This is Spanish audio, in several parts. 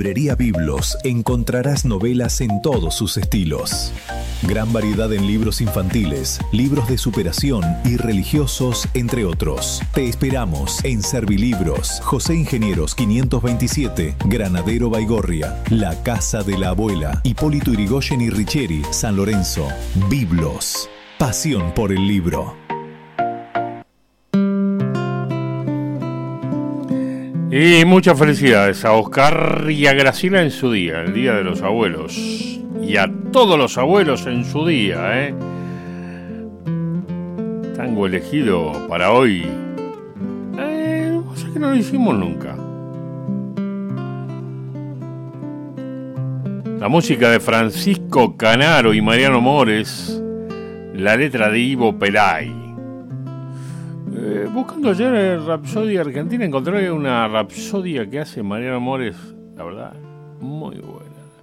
Librería Biblos encontrarás novelas en todos sus estilos. Gran variedad en libros infantiles, libros de superación y religiosos, entre otros. Te esperamos en Servilibros, José Ingenieros 527, Granadero Baigorria, La Casa de la Abuela, Hipólito Yrigoyen y Richeri, San Lorenzo. Biblos, pasión por el libro. Y muchas felicidades a Oscar y a Graciela en su día, el Día de los Abuelos. Y a todos los abuelos en su día, Tango elegido para hoy. No sé que no lo hicimos nunca. La música de Francisco Canaro y Mariano Mores. La letra de Ivo Pelay. Buscando ayer Rapsodia Argentina, encontré una rapsodia que hace Mariano Mores, la verdad, muy buena.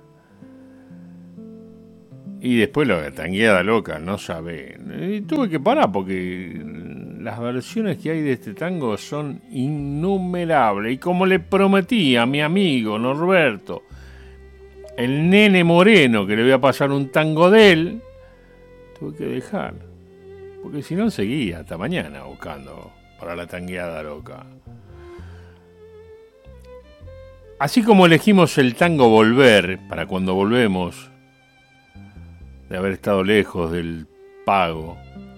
Y después la tangueada loca, no saben. Y tuve que parar porque las versiones que hay de este tango son innumerables. Y como le prometí a mi amigo Norberto, el nene Moreno, que le voy a pasar un tango de él, tuve que dejar. Porque si no seguía hasta mañana buscando para la tangueada loca. Así como elegimos el tango Volver para cuando volvemos de haber estado lejos del pago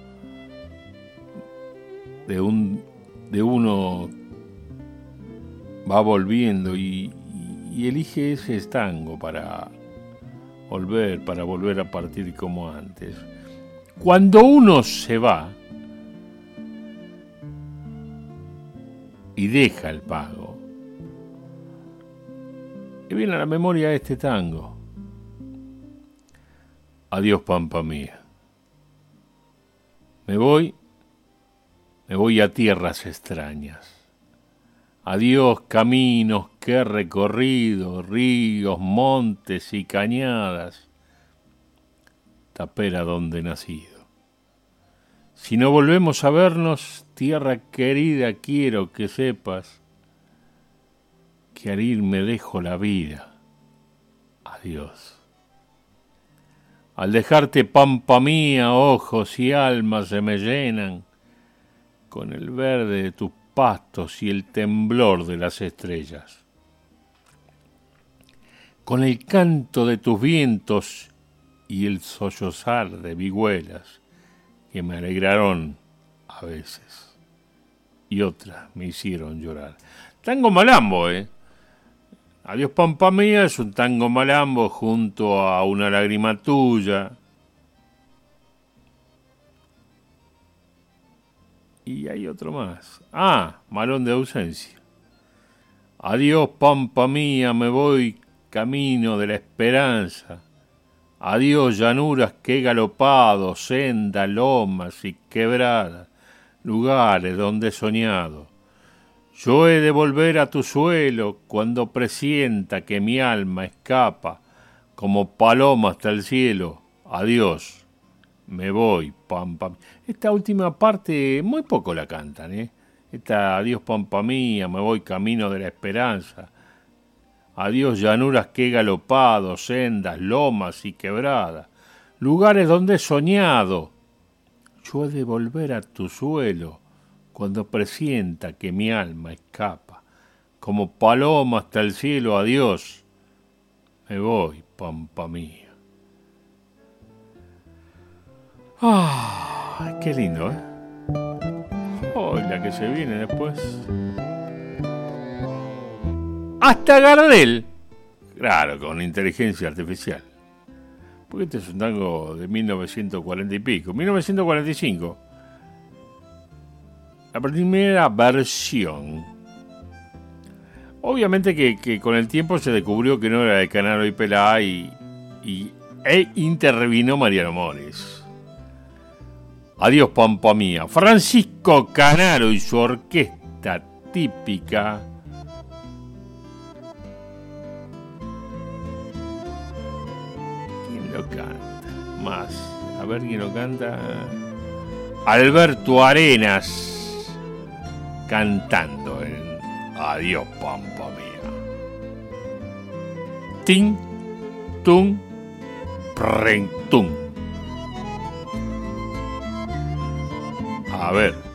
de uno va volviendo y elige ese tango para volver a partir como antes. Cuando uno se va y deja el pago, me viene a la memoria este tango. Adiós, pampa mía. Me voy a tierras extrañas. Adiós, caminos que he recorrido, ríos, montes y cañadas, tapera donde he nacido. Si no volvemos a vernos, tierra querida, quiero que sepas que al ir me dejo la vida. Adiós. Al dejarte, pampa mía, ojos y alma se me llenan con el verde de tus pastos y el temblor de las estrellas. Con el canto de tus vientos y el sollozar de vihuelas que me alegraron a veces y otras me hicieron llorar. Tango malambo, Adiós, pampa mía es un tango malambo junto a Una lágrima tuya. Y hay otro más. Malón de ausencia. Adiós, pampa mía, me voy camino de la esperanza. Adiós, llanuras que he galopado, sendas, lomas y quebradas, lugares donde he soñado. Yo he de volver a tu suelo cuando presienta que mi alma escapa como paloma hasta el cielo. Adiós, me voy, pampa. Esta última parte muy poco la cantan, Esta adiós, pampa mía, me voy camino de la esperanza. Adiós, llanuras que he galopado, sendas, lomas y quebradas, lugares donde he soñado. Yo he de volver a tu suelo cuando presienta que mi alma escapa, como paloma hasta el cielo. Adiós, me voy, pampa mía. Qué lindo, la que se viene después. Hasta Gardel, claro, con inteligencia artificial. Porque este es un tango de 1940 y pico, 1945. La primera versión. Obviamente que con el tiempo se descubrió que no era de Canaro y Pelay e intervino Mariano Mores. Adiós, pampa mía. Francisco Canaro y su orquesta típica. ¿Quién lo canta? Más. A ver quién lo canta. Alberto Arenas. Cantando en Adiós, pampa mía. Tin, tum, preng, tum. A ver.